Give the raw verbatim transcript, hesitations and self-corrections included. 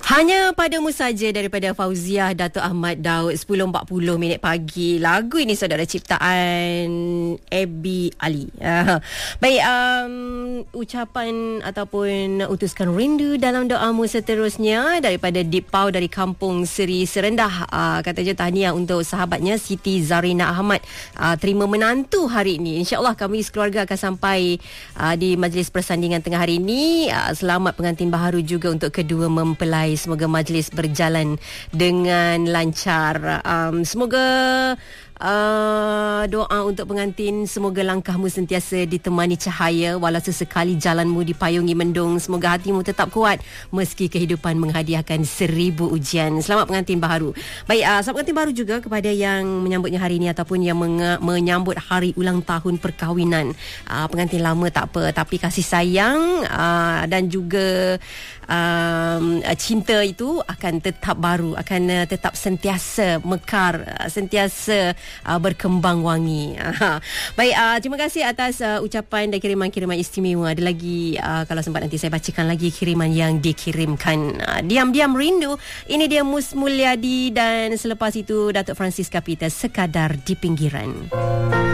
Hanya padamu saja daripada Fauziah Dato' Ahmad Daud, sepuluh empat puluh minit pagi. Lagu ini saudara ciptaan Abby Ali. Uh, baik, um, ucapan ataupun utuskan rindu dalam doamu seterusnya daripada Deep Pau dari Kampung Seri Serendah. Uh, katanya tahniah untuk sahabatnya Siti Zarina Ahmad uh, terima menantu hari ini. InsyaAllah kami sekeluarga akan sampai uh, di majlis persandingan tengah hari ini. Uh, selamat pengantin baharu juga untuk kedua mempelai. Semoga majlis berjalan dengan lancar. Um, semoga uh, doa untuk pengantin, semoga langkahmu sentiasa ditemani cahaya walau sesekali jalanmu dipayungi mendung. Semoga hatimu tetap kuat meski kehidupan menghadiahkan seribu ujian. Selamat pengantin baharu. Baik, uh, selamat pengantin baharu juga kepada yang menyambutnya hari ini ataupun yang menge- menyambut hari ulang tahun perkahwinan. Uh, pengantin lama tak apa, tapi kasih sayang uh, dan juga um, cinta itu akan tetap baru, akan uh, tetap sentiasa mekar, uh, sentiasa uh, berkembang wangi. Uh, baik, uh, terima kasih atas uh, ucapan dan kiriman-kiriman istimewa. Ada lagi uh, kalau sempat nanti saya bacakan lagi kiriman yang dikirimkan. Uh, Diam-diam rindu. Ini dia Mus Mulyadi dan selepas itu Datuk Francis Kapita, Sekadar di Pinggiran.